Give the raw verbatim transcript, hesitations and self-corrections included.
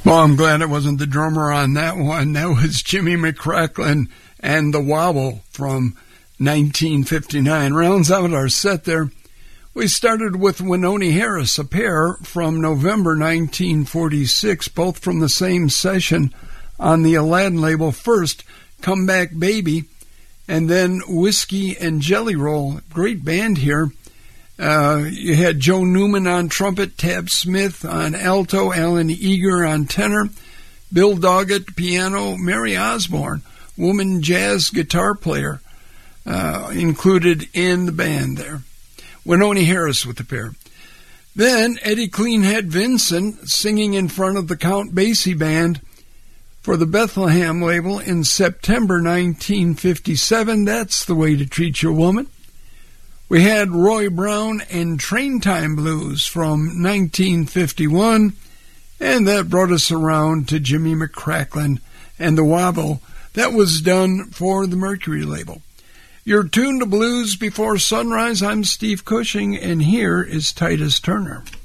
Well, I'm glad it wasn't the drummer on that one. That was Jimmy McCracklin and the Wobble from nineteen fifty-nine. Rounds out our set there. We started with Wynonie Harris, a pair from November nineteen forty-six, both from the same session on the Aladdin label. First, Come Back Baby, and then Whiskey and Jelly Roll. Great band here. Uh, you had Joe Newman on trumpet, Tab Smith on alto, Alan Eager on tenor, Bill Doggett piano, Mary Osborne, woman jazz guitar player, uh, included in the band there. Wynonie Harris with the pair. Then Eddie Cleanhead Vincent singing in front of the Count Basie Band for the Bethlehem label in September nineteen fifty-seven. That's the Way to Treat Your Woman. We had Roy Brown and Train Time Blues from nineteen fifty-one, and that brought us around to Jimmy McCracklin and the Wobble. That was done for the Mercury label. You're tuned to Blues Before Sunrise. I'm Steve Cushing, and here is Titus Turner.